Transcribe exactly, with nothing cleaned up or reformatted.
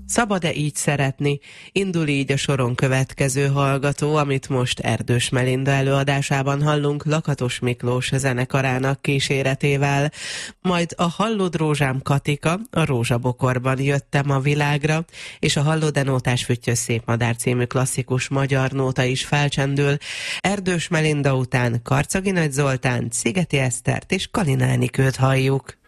Szabad-e így szeretni? Indul így a soron következő hallgató, amit most Erdős Melinda előadásában hallunk Lakatos Miklós zenekarának kíséretével. Majd a Hallod Rózsám Katika, a Rózsabokorban jöttem a világra, és a Hallod-e nótás füttyös szép madár című klasszikus magyar nóta is felcsendül. Erdős Melinda után Karcagi Nagy Zoltán, Szigeti Esztert és Kalina Enikőt halljuk.